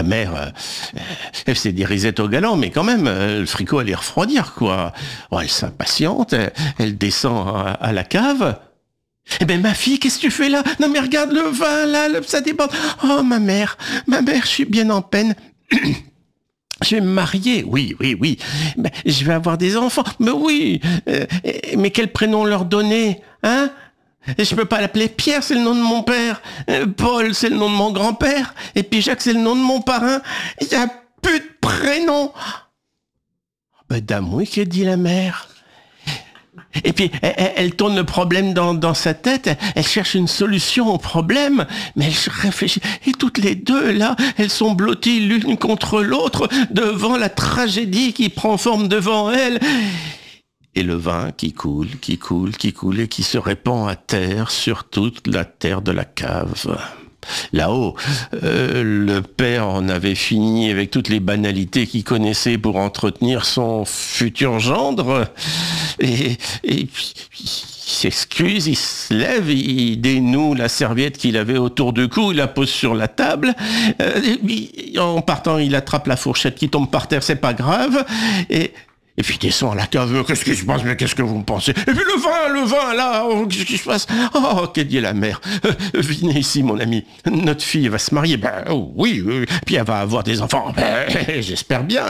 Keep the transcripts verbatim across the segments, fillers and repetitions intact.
mère, euh, elle faisait des risettes au galant, mais quand même, euh, le fricot allait refroidir, quoi. Oh, elle s'impatiente, elle, elle descend à, à la cave. Eh ben, ma fille, qu'est-ce que tu fais là? Non, mais regarde le vin, là, le, ça déborde. Oh, ma mère, ma mère, je suis bien en peine. Je vais me marier, oui, oui, oui. Ben, je vais avoir des enfants, mais oui. Euh, mais quel prénom leur donner, hein? Je peux pas l'appeler Pierre, c'est le nom de mon père. Euh, Paul, c'est le nom de mon grand-père. Et puis Jacques, c'est le nom de mon parrain. Il y a plus de prénom. Ben, dame, oui, qu'a dit la mère? Et puis, elle, elle tourne le problème dans, dans sa tête, elle, elle cherche une solution au problème, mais elle réfléchit. Et toutes les deux, là, elles sont blotties l'une contre l'autre devant la tragédie qui prend forme devant elles. Et le vin qui coule, qui coule, qui coule et qui se répand à terre sur toute la terre de la cave. Là-haut, euh, le père en avait fini avec toutes les banalités qu'il connaissait pour entretenir son futur gendre. Et, et puis, il s'excuse, il se lève, il dénoue la serviette qu'il avait autour du cou, il la pose sur la table. Euh, et puis, en partant, il attrape la fourchette qui tombe par terre, c'est pas grave. Et... Et puis il descend à la cave, qu'est-ce qui se passe, mais qu'est-ce que vous me pensez? Et puis le vin, le vin, là, oh, qu'est-ce qui se passe? Oh, qu'a dit la mère? euh, Venez ici, mon ami, notre fille va se marier, ben oh, oui, oui, puis elle va avoir des enfants, ben, j'espère bien.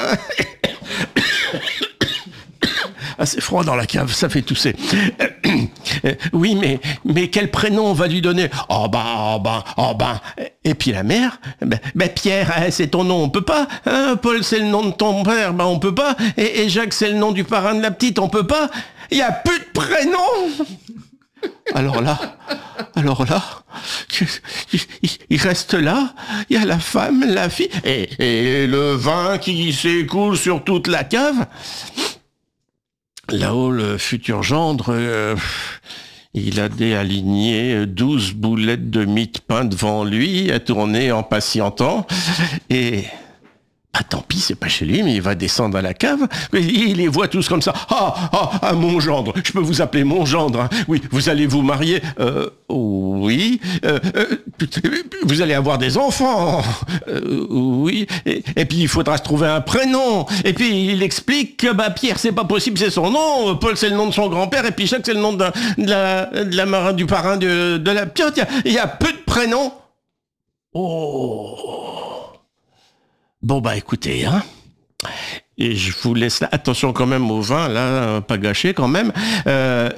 Ah, c'est froid dans la cave, ça fait tousser. Euh, oui, mais, mais quel prénom on va lui donner? Oh ben, oh ben, oh ben. Et puis la mère, ben, ben Pierre, hein, c'est ton nom, on peut pas. Hein, Paul, c'est le nom de ton père, ben on peut pas. Et, et Jacques, c'est le nom du parrain de la petite, on peut pas. Il y a plus de prénom. Alors là, alors là, il, il reste là, il y a la femme, la fille, et, et le vin qui s'écoule sur toute la cave. Là-haut, le futur gendre, euh, il a aligné douze boulettes de mie de pain devant lui, à tourner en patientant, et... Ah, tant pis, c'est pas chez lui, mais il va descendre à la cave. Il les voit tous comme ça. Ah, ah, ah, mon gendre, je peux vous appeler mon gendre. Hein. Oui, vous allez vous marier. Euh, oui. Euh, euh, vous allez avoir des enfants. Euh, oui. Et, et puis, il faudra se trouver un prénom. Et puis, il explique que bah, Pierre, c'est pas possible, c'est son nom. Paul, c'est le nom de son grand-père. Et puis, Jacques, c'est le nom de, de, la, de la marin, du parrain de, de la petite. Il y a peu de prénoms. Oh. Bon, bah écoutez, hein, et je vous laisse là. Attention quand même au vin, là, pas gâché quand même. Euh,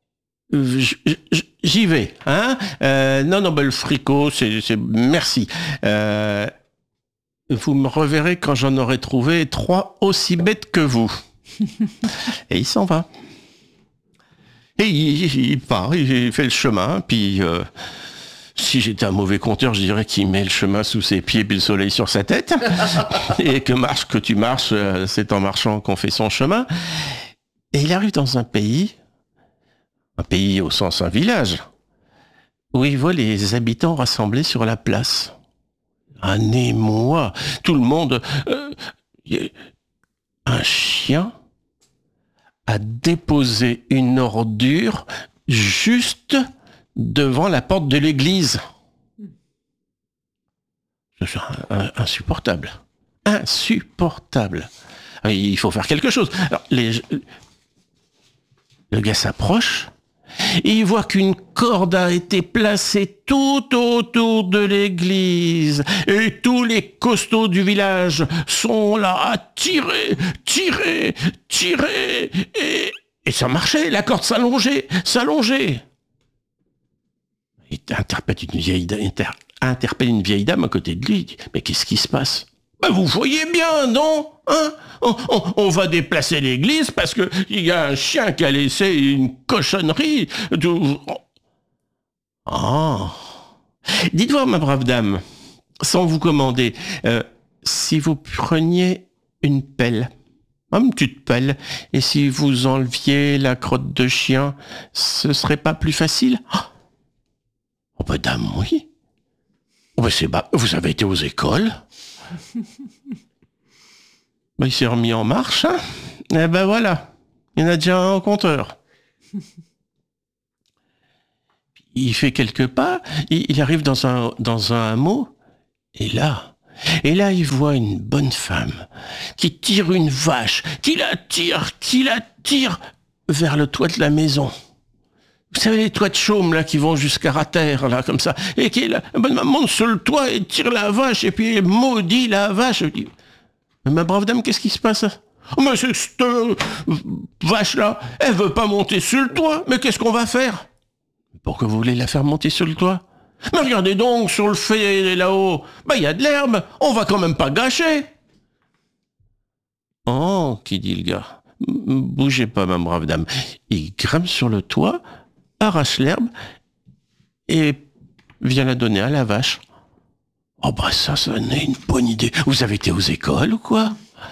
j'y vais, hein. Euh, non, non, bah, le fricot, c'est... c'est merci. Euh, vous me reverrez quand j'en aurai trouvé trois aussi bêtes que vous. Et il s'en va. Et il, il part, il fait le chemin, puis... Euh, si j'étais un mauvais conteur, je dirais qu'il met le chemin sous ses pieds puis le soleil sur sa tête. Et que marche, que tu marches, c'est en marchant qu'on fait son chemin. Et il arrive dans un pays, un pays au sens un village, où il voit les habitants rassemblés sur la place. Un émoi, tout le monde... Euh, un chien a déposé une ordure juste... devant la porte de l'église. C'est insupportable. Insupportable. Il faut faire quelque chose. Alors, les... Le gars s'approche et il voit qu'une corde a été placée tout autour de l'église et tous les costauds du village sont là à tirer, tirer, tirer et, et ça marchait, la corde s'allongeait, s'allongeait. Il interpelle une vieille dame, inter, interpelle une vieille dame à côté de lui. Il dit, mais qu'est-ce qui se passe? Ben vous voyez bien, non, hein, on, on, on va déplacer l'église parce que il y a un chien qui a laissé une cochonnerie. De... Ah. Dites-moi, ma brave dame, sans vous commander, euh, si vous preniez une pelle, une petite pelle, et si vous enleviez la crotte de chien, ce serait pas plus facile? Oh ben dame, oui. Oh ben c'est bah, vous avez été aux écoles. Ben, il s'est remis en marche, hein. Eh ben voilà, il y en a déjà un au compteur. Il fait quelques pas, il, il arrive dans un, dans un hameau, et là, Et là, il voit une bonne femme qui tire une vache, qui la tire, qui la tire vers le toit de la maison. Vous savez, les toits de chaume, là, qui vont jusqu'à terre, là, comme ça. Et qui, la bonne maman monte sur le toit et tire la vache, et puis maudit la vache. Je dis, mais ma brave dame, qu'est-ce qui se passe? Oh, mais c'est cette euh, vache-là, elle veut pas monter sur le toit, mais qu'est-ce qu'on va faire? Pourquoi vous voulez la faire monter sur le toit? Mais regardez donc, sur le fait là-haut, bah il y a de l'herbe, on va quand même pas gâcher. Oh, qui dit le gars, bougez pas, ma brave dame. Il grimpe sur le toit, arrache l'herbe et vient la donner à la vache. Oh bah ça, ça en est une bonne idée. Vous avez été aux écoles ou quoi?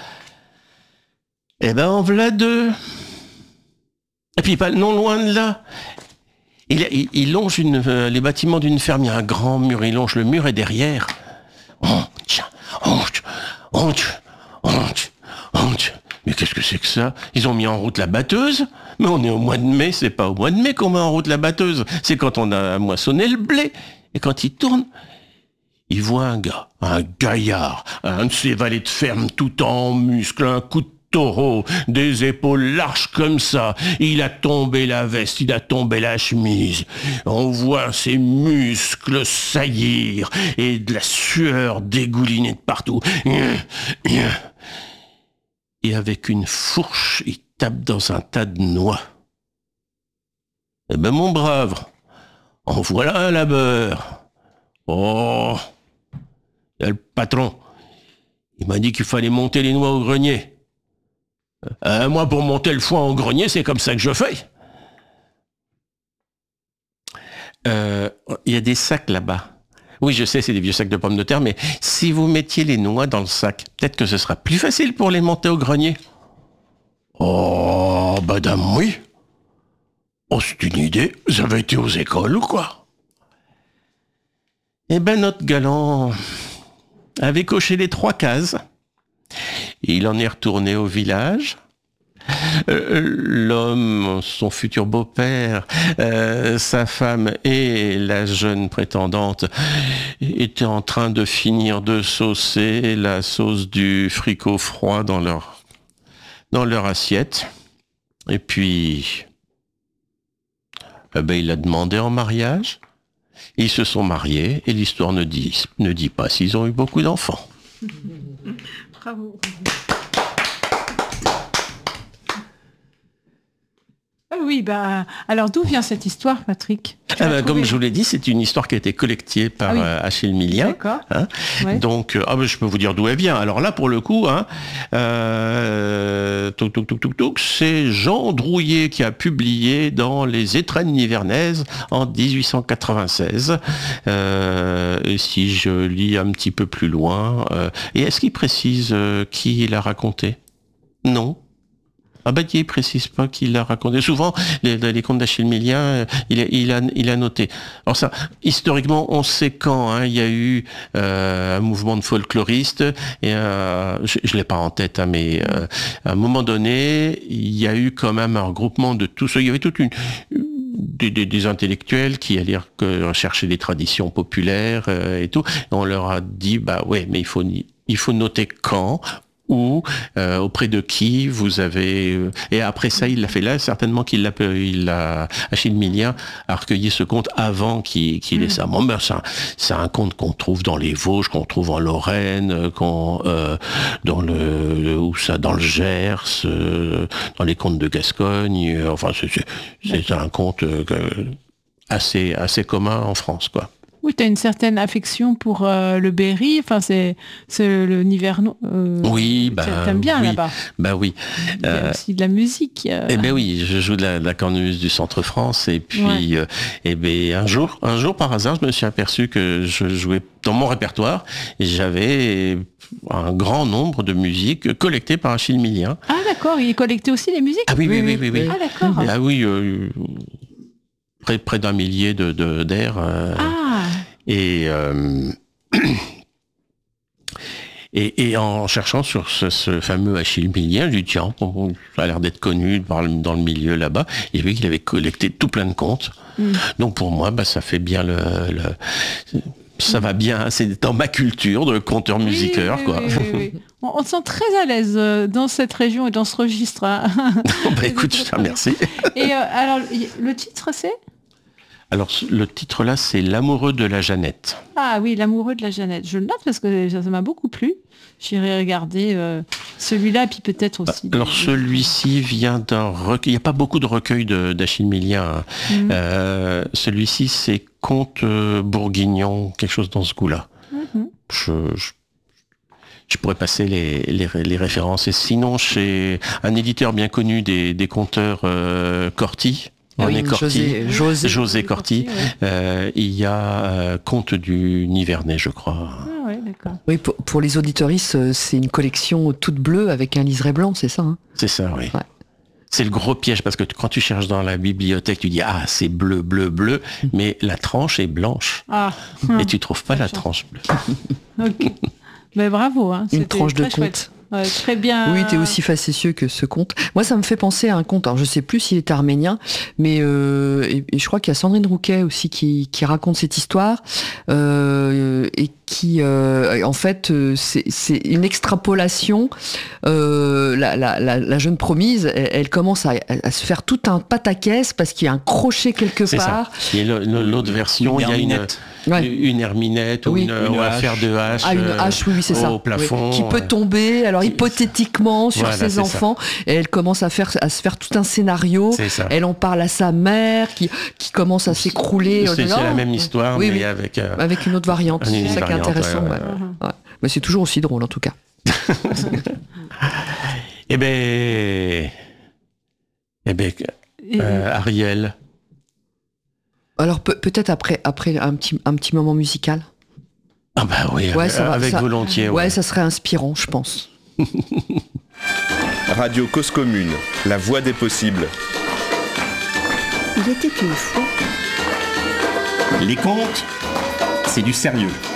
Eh ben en voilà deux. Et puis pas non loin de là. Il, il, il longe une, euh, les bâtiments d'une ferme, il y a un grand mur, il longe le mur et derrière, oh, tiens, oh, oh, oh, oh, mais qu'est-ce que c'est que ça? Ils ont mis en route la batteuse? Mais on est au mois de mai, c'est pas au mois de mai qu'on met en route la batteuse, c'est quand on a moissonné le blé. Et quand il tourne, il voit un gars, un gaillard, un de ces valets de ferme tout en muscles, un coup de taureau, des épaules larges comme ça. Il a tombé la veste, il a tombé la chemise. On voit ses muscles saillir et de la sueur dégouliner de partout. Et avec une fourche, il tape dans un tas de noix. Eh ben mon brave, en voilà un labeur. Oh, il y a le patron. Il m'a dit qu'il fallait monter les noix au grenier. Euh, moi, pour monter le foin au grenier, c'est comme ça que je fais. Euh, il y a des sacs là-bas. Oui, je sais, c'est des vieux sacs de pommes de terre, mais si vous mettiez les noix dans le sac, peut-être que ce sera plus facile pour les monter au grenier. Oh, madame, oui. Oh, c'est une idée. Vous avez été aux écoles ou quoi? Eh ben, notre galant avait coché les trois cases. Il en est retourné au village. Euh, l'homme, son futur beau-père, euh, sa femme et la jeune prétendante étaient en train de finir de saucer la sauce du fricot froid dans leur, dans leur assiette. Et puis, eh ben, il a demandé en mariage. Ils se sont mariés et l'histoire ne dit, ne dit pas s'ils ont eu beaucoup d'enfants. Bravo. Ah oui, bah, alors d'où vient cette histoire, Patrick? Ah bah, comme je vous l'ai dit, c'est une histoire qui a été collectée par ah oui. euh, Achille Millien. D'accord. Hein, ouais. Donc, euh, ah bah, je peux vous dire d'où elle vient. Alors là, pour le coup, hein, euh, touk, touk, touk, touk, touk, c'est Jean Drouillet qui a publié dans Les Étrennes nivernaises en dix-huit cent quatre-vingt-seize. Euh, et si je lis un petit peu plus loin, euh, et est-ce qu'il précise euh, qui l'a raconté? Non. Ah bah il précise pas qu'il l'a raconté. Souvent, les, les contes d'Achille Millien, il a, il, a, il a noté. Alors ça, historiquement, on sait quand hein, il y a eu euh, un mouvement de folkloristes, et euh, je, je l'ai pas en tête, hein, mais euh, à un moment donné, il y a eu quand même un regroupement de tous ceux. Il y avait toute une Des, des, des intellectuels qui allaient rechercher des traditions populaires euh, et tout. Et on leur a dit, bah ouais, mais il faut, il faut noter quand, où, euh, auprès de qui vous avez... Et après ça, il l'a fait là, certainement qu'il l'a... Il a, Achille Millien a recueilli ce conte avant qu'il, qu'il ait ça. Bon, ben, c'est, un, c'est un conte qu'on trouve dans les Vosges, qu'on trouve en Lorraine, qu'on, euh, dans le, le où ça, dans le Gers, euh, dans les contes de Gascogne. Euh, enfin, c'est, c'est, c'est un conte euh, assez, assez commun en France, quoi. Oui, tu as une certaine affection pour euh, le Berry, enfin c'est, c'est le Nivernois. Euh, oui, bah, t'aimes bien oui, là-bas. Bah oui. Il y a euh, aussi de la musique. Euh... Eh ben oui, je joue de la, de la cornemuse du Centre France et puis ouais. euh, eh ben un jour, un jour par hasard, je me suis aperçu que je jouais dans mon répertoire et j'avais un grand nombre de musiques collectées par Achille Millien. Ah d'accord, il collectait aussi les musiques. Ah oui, oui, oui, oui, oui. Ah d'accord. Ah oui. Euh, Près, près d'un millier de, de, d'air. Euh, ah. Et, euh, et, et en cherchant sur ce, ce fameux Achille Millien, je lui ai dit, tiens, bon, ça a l'air d'être connu dans le, dans le milieu là-bas. J'ai vu qu'il avait collecté tout plein de contes. Mm. Donc pour moi, bah, ça fait bien le... le ça va bien, c'est dans ma culture de conteur-musiqueur, oui, quoi. Oui, oui, oui. On, on se sent très à l'aise euh, dans cette région et dans ce registre. Hein. Bah écoute, je te remercie. Et euh, alors, le titre, c'est Alors, le titre là, c'est L'amoureux de la Jeannette. Ah oui, L'amoureux de la Jeannette. Je le note parce que ça m'a beaucoup plu. J'irai regarder euh, celui-là, puis peut-être aussi. Alors, des... celui-ci vient d'un recueil. Il n'y a pas beaucoup de recueils de, d'Achille Millien. Hein. Mm-hmm. Euh, celui-ci, c'est Conte bourguignon, quelque chose dans ce goût-là. Mm-hmm. Je, je, je pourrais passer les, les, les références. Et sinon, chez un éditeur bien connu des, des conteurs, euh, Corti, Ah oui, Corti, José, José. José Corti, Corti, ouais. euh, il y a euh, Conte du Nivernais, je crois. Ah ouais, d'accord. Oui, pour, pour les auditoristes, c'est une collection toute bleue avec un liseré blanc, c'est ça hein? C'est ça, oui. Ouais. C'est le gros piège, parce que quand tu cherches dans la bibliothèque, tu dis « Ah, c'est bleu, bleu, bleu », mais la tranche est blanche. Ah. Et tu trouves pas la tranche bleue. Ok. Mais bravo. Hein. Une tranche de très chouette. Ouais, très bien. Oui, t'es aussi facétieux que ce conte. Moi, ça me fait penser à un conte. Alors, je sais plus s'il est arménien, mais euh, et, et je crois qu'il y a Sandrine Rouquet aussi qui, qui raconte cette histoire euh, et qui, euh, en fait, c'est, c'est une extrapolation. Euh, la, la, la, la jeune promise, elle, elle commence à, à se faire tout un pataquès parce qu'il y a un crochet quelque c'est part. Ça. Et le, le, l'autre version, il y a une Ouais. une herminette oui. ou une, une affaire de hache, ah, une hache oui, oui c'est au ça. plafond. Oui. Qui peut tomber, alors hypothétiquement, sur voilà, ses enfants. Et elle commence à, faire, à se faire tout un scénario. Elle en parle à sa mère qui, qui commence à s'écrouler. C'est, c'est la même histoire, oui, mais oui. avec... Euh, avec une autre variante. Une c'est ça qui est intéressant. Ouais, ouais. Uh-huh. Ouais. Mais c'est toujours aussi drôle, en tout cas. Eh ben... Eh ben... Euh, Ariel... Alors pe- peut-être après, après un, petit, un petit moment musical. Ah bah oui, ouais, ça va, avec ça, volontiers. Ouais. ouais, ça serait inspirant, je pense. Radio Cause Commune, la voix des possibles. Il était une fois. Les contes, c'est du sérieux.